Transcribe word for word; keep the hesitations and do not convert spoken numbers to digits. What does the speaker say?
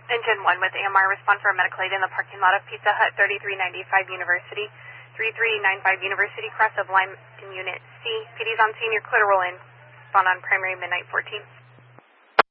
Engine one with A M R, respond for a medical aid in the parking lot of Pizza Hut, thirty-three ninety-five University, thirty-three ninety-five University, cross of line in Unit C. P D's on scene, you're clear to roll in. Respond on primary midnight fourteen.